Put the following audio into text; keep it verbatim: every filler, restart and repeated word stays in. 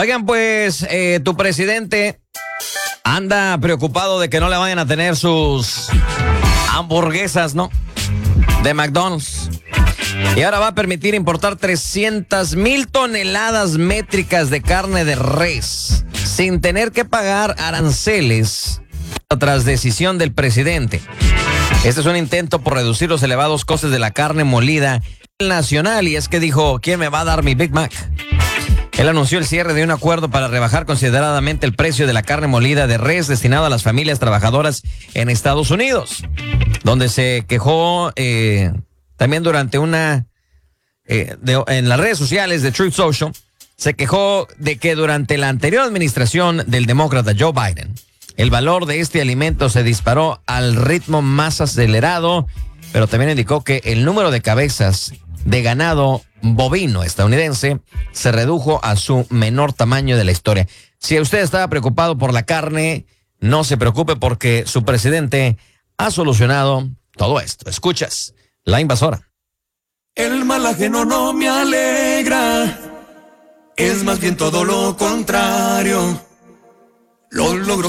Oigan, pues eh, tu presidente anda preocupado de que no le vayan a tener sus hamburguesas, ¿no? De McDonald's. Y ahora va a permitir importar trescientas mil toneladas métricas de carne de res sin tener que pagar aranceles tras decisión del presidente. Este es un intento por reducir los elevados costes de la carne molida nacional. Y es que dijo, ¿quién me va a dar mi Big Mac? Él anunció el cierre de un acuerdo para rebajar consideradamente el precio de la carne molida de res destinado a las familias trabajadoras en Estados Unidos, donde se quejó eh, también durante una, eh, de, en las redes sociales de Truth Social, se quejó de que durante la anterior administración del demócrata Joe Biden, el valor de este alimento se disparó al ritmo más acelerado, pero también indicó que el número de cabezas de ganado bovino estadounidense se redujo a su menor tamaño de la historia. Si usted estaba preocupado por la carne, no se preocupe porque su presidente ha solucionado todo esto. Escuchas La Invasora. El mal ajeno no me alegra, es más bien todo lo contrario. Los logros